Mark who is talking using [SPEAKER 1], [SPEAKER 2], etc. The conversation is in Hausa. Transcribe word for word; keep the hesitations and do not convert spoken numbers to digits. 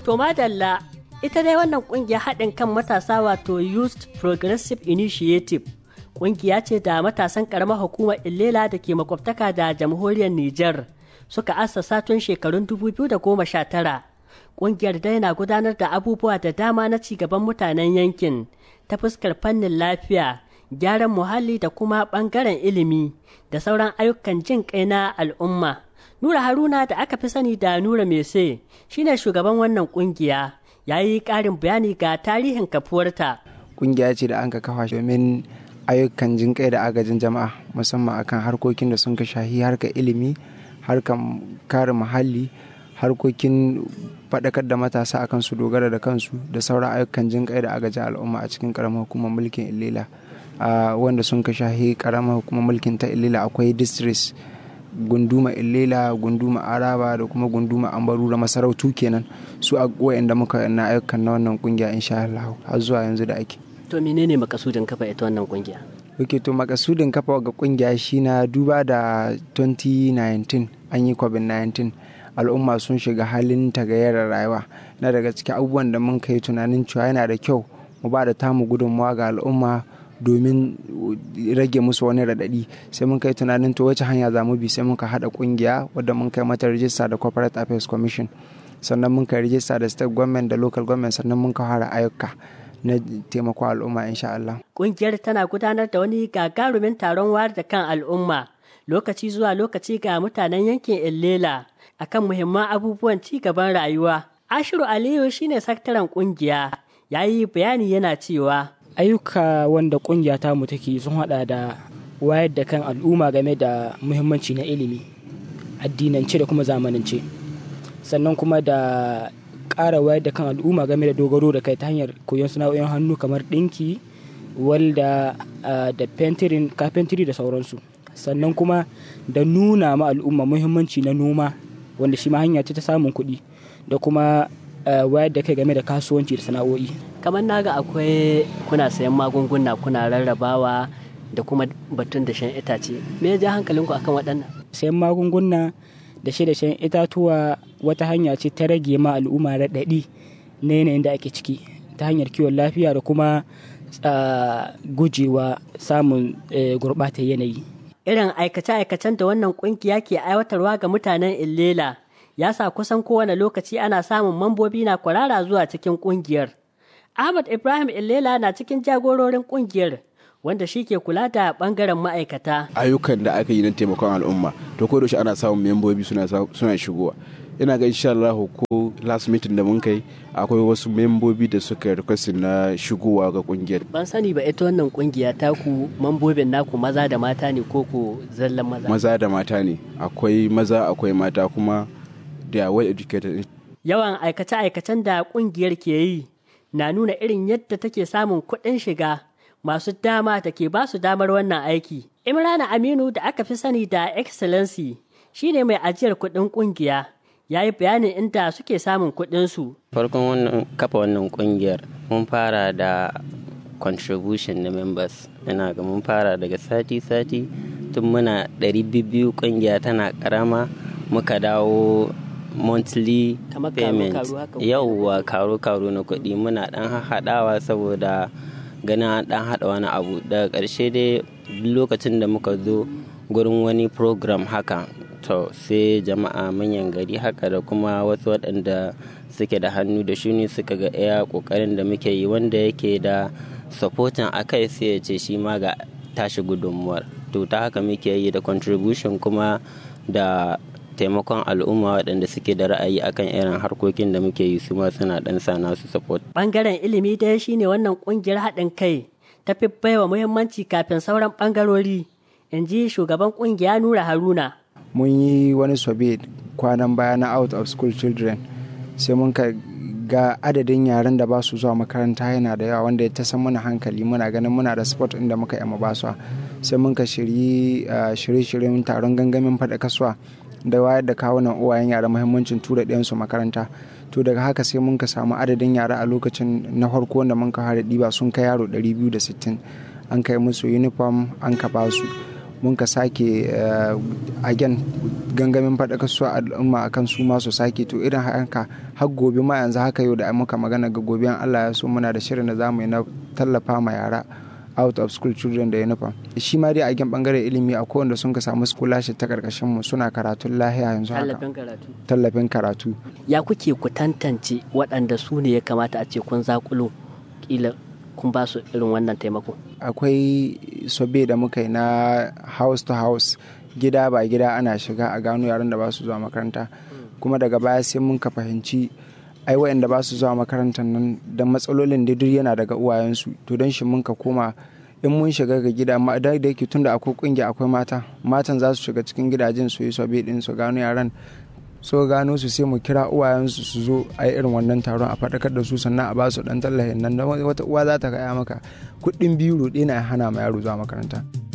[SPEAKER 1] To madalla, ita dai wannan ƙungiyar haɗin kan matasa wato Youth Progressive Initiative ƙungiya ce da matasan ƙaramar hukumar Illela da ke makwabtaka da jamhuriyar Nijar suka assasa tun shekarun dubu biyu da goma sha tara. Ƙungiyar dai na gudanar da abubuwa da dama na cigaban mutanen yankin ta fuskar fannin lafiya, gyaran muhalli da kuma ɓangaren ilimi da sauran ayyukan jin kai na al'umma. Nura Haruna da aka fi sani da Nura Mese shine shugaban wannan ƙungiya, ya yi ƙarin bayani ga tarihin kafuwarta.
[SPEAKER 2] Ƙungiya ce da an ka kafa domin ayyukan jin kai da agajin jama'a, musamman akan harkokin da sun ka shahi harkar ilimi, harkar kare muhalli, harkokin faɗakar da matasa akan su dogara da kansu da sauran ayyukan jin kai da agajin al'umma a cikin ƙaramar hukumar mulkin Illela. Wanda sun ka shahi ƙaramar hukumar mulkin ta Illela akwai districts gunduma Illela, gunduma Araba da kuma gunduma Ambaru da masarautu kenan, su a wayanda muka na ayyukan na wannan kungiya insha Allah har zuwa yanzu da ake.
[SPEAKER 1] To menene makasudin kafa ita wannan kungiya?
[SPEAKER 2] Oke, to makasudin kafa ga kungiya shi na duba da twenty nineteen an yi covid nineteen, al'umma sun shiga halin tagayyarar rayuwa. Na daga cikin abubuwan da mun kai tunanin cewa yana da kyau mu ba da tamu gudunmawa ga al'umma domin rage musu wani raɗaɗi, sai mun kai tunanin to wace hanya za mu bi, sai muka haɗa ƙungiya wadda mun kai mata rijista da corporate affairs commission, sannan mun kai rijista da state government da local government, sannan mun kai fara ayyuka na taimako al'umma insha Allah.
[SPEAKER 1] Ƙungiyar tana gudanar da wani gagarumin taron wayar da kan al'umma lokaci zuwa lokaci ga mutanen yankin Illela akan muhimman abubuwan ci gaban rayuwa. Ashiru Aliyu shine sakataren ƙungiya, ya yi bayani yana cewa
[SPEAKER 3] ayyuka wanda kungiya ta mu take sun hada da wayar da kan al'umma game da muhimmanci na ilimi addinance da kuma zamanance, sannan kuma da ƙara wayar da kan al'umma game da dogaro da kai ta hanyar koyon sana'o'in hannu kamar ɗinki, walda da fentirin, carpentry da sauransu, sannan kuma da nuna ma al'umma muhimmanci na noma wanda shi ma hanya ce ta samun kuɗi, da kuma wayar da kai game da kasuwanci da sana'o'i.
[SPEAKER 1] Kamar naga akwai kuna sayan magunguna kuna rarrabawa da kuma batun da shan itace, me ya ja hankalinku akan waɗannan?
[SPEAKER 3] Sayan magunguna da shi da shan itatuwa wata hanya ce ta rage ma al'umma raɗaɗi na yanayin da ake ciki ta hanyar kiwon lafiya da kuma gujewa samun gurɓatar yanayi.
[SPEAKER 1] Irin aikace-aikacen da wannan ƙungiya ke aiwatarwa ga mutanen Illela ya sa kusan kowane lokaci ana samun mambobi na kwarara zuwa cikin ƙungiyar. Ahmad Ibrahim Illela na cikin jagororin ƙungiyar wanda shi ke kula da ɓangaren ma'aikata.
[SPEAKER 4] Ayyukan da aka yi na taimakon al'umma to ko da shi ana samun membobi suna suna shigowa. Ina ga insha Allah ko last meeting da mun kai akwai wasu membobi da suka request na shigowa ga ƙungiyar.
[SPEAKER 1] Ban sani ba ita wannan ƙungiya ta ku mambobin naku maza da mata ne ko ku zallan maza?
[SPEAKER 4] Maza da mata ne, akwai maza akwai mata kuma da well educated.
[SPEAKER 1] Yawan aikace-aikacen da ƙungiyar ke yi na nuna irin yadda take samun kuɗin shiga masu dama da ke ba su damar wannan aiki. Imrana Aminu da aka fi sani da Excellency shine mai ajiyar kuɗin ƙungiya, ya yi bayanin inda suke samun kuɗinsu.
[SPEAKER 5] Farkon wannan kafa wannan ƙungiyar mun fara da contribution na members, ina ga mun fara daga sati-sati tun muna ɗari biyu ƙungiya tana ƙarama muka dawo monthly payment, yauwa karo-karo na kuɗi muna ɗan haɗawa saboda ganin an ɗan haɗa wani abu. Daga ƙarshe dai lokacin da muka zo gurin wani program haka, to sai jama'a manyan gari haka da kuma wasu waɗanda suke da hannu da shuni suka ga iya ƙoƙarin da muke yi wanda yake da supporting akai sai ya ce shi ma ga tashi gudunmuwar. To ta haka muke yi da contribution kuma da taimakon al'umma waɗanda suke da ra'ayi akan irin harkokin da muke yi su ma suna ɗan sa nasu support.
[SPEAKER 1] Ɓangaren ilimi dai shine wannan ƙungiyar haɗin kai ta fi baiwa muhimmanci kafin sauran ɓangarori, in ji shugaban ƙungiya Nura Haruna.
[SPEAKER 2] Mun yi wani survey kwanan baya na out of school children, sai mun ka ga adadin yaran da ba su zuwa makaranta yana da yawa wanda ya ta san mana hankali, muna ganin muna da sport inda muka yi ba su, sai mun ka shirye-shiryen taron gangamin faɗa kasuwa da wayar da kawunan uwayen yara muhimmancin tura ɗayansu makaranta. To daga haka sai mun ka samu adadin yara a lokacin na farko wanda mun ka fara ɗiba sun kai yaro ɗari biyu da sittin, an kai musu uniform an ka ba su. mun ka sake again gangamin faɗakar su al'umma akan su ma su sake to irin haka har gobe ma yanzu haka yau da muka magana ga gobe Allah ya so muna da shirin da zamu yi na tallafa ma yara out of school children da uniform shi ma dai a gen bangaren ilimi akwai wanda sun ka samu scholarship ta karkashin mu suna karatun lahiya yanzu haka
[SPEAKER 1] tallafin karatu
[SPEAKER 2] tallafin karatu
[SPEAKER 1] ya kuke ku tantance waɗanda su ne ya kamata a ce kun zakulo kila kun ba su irin wannan taimako
[SPEAKER 2] akwai sobe da muka yi na house to house gida ba gida ana shiga a gano yaran da ba su zuwa makaranta kuma daga baya sai mun ka fahimci ai waɗanda ba su zuwa makarantar nan da matsalolin da duk yana daga uwayensu to don shi mun ka koma in mun shiga ga gida ma da yake tunda akwai kungiya akwai mata matan za su shiga cikin gidajen su yi sobe din su gano yaran so gano su sai mu kira uwayensu su zo a yi irin wannan taron a faɗakar da su sannan a ba su ɗan tallafin nan wata uwa za ta gaya maka kuɗin biyu ɗaya na hana ma yaro zuwa makaranta.